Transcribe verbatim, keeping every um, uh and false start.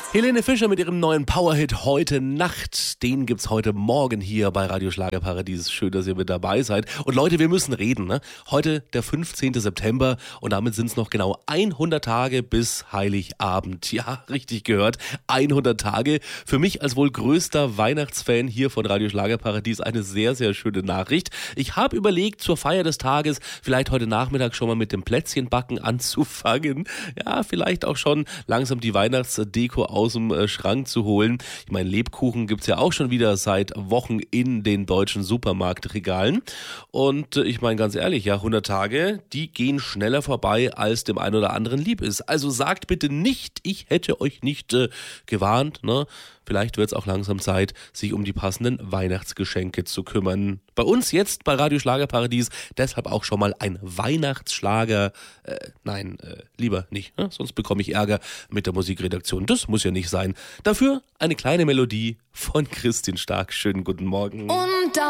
Helene Fischer mit ihrem neuen Powerhit Heute Nacht. Den gibt's heute Morgen hier bei Radio Schlagerparadies. Schön, dass ihr mit dabei seid. Und Leute, wir müssen reden, ne? Heute der fünfzehnten September und damit sind es noch genau hundert Tage bis Heiligabend. Ja, richtig gehört. hundert Tage. Für mich als wohl größter Weihnachtsfan hier von Radio Schlagerparadies eine sehr, sehr schöne Nachricht. Ich habe überlegt, zur Feier des Tages vielleicht heute Nachmittag schon mal mit dem Plätzchenbacken anzufangen. Ja, vielleicht auch schon langsam die Weihnachtsdeko aus dem Schrank zu holen. Ich meine, Lebkuchen gibt's ja auch schon wieder seit Wochen in den deutschen Supermarktregalen. Und ich meine ganz ehrlich, ja, hundert Tage, die gehen schneller vorbei, als dem einen oder anderen lieb ist. Also sagt bitte nicht, ich hätte euch nicht äh, gewarnt, ne? Vielleicht wird es auch langsam Zeit, sich um die passenden Weihnachtsgeschenke zu kümmern. Bei uns jetzt bei Radio Schlagerparadies deshalb auch schon mal ein Weihnachtsschlager. Äh, nein, äh, lieber nicht, ne? Sonst bekomme ich Ärger mit der Musikredaktion. Das muss ja nicht sein. Dafür eine kleine Melodie von Christin Stark. Schönen guten Morgen. Und